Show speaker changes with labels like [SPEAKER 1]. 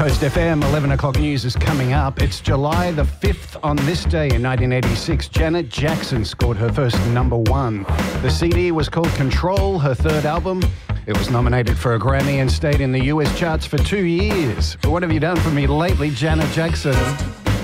[SPEAKER 1] Coast FM, 11 o'clock news is coming up. It's July the 5th. On this day in 1986, Janet Jackson scored her first #1. The CD was called Control, her third album. It was nominated for a Grammy and stayed in the US charts for 2 years. But what have you done for me lately, Janet Jackson?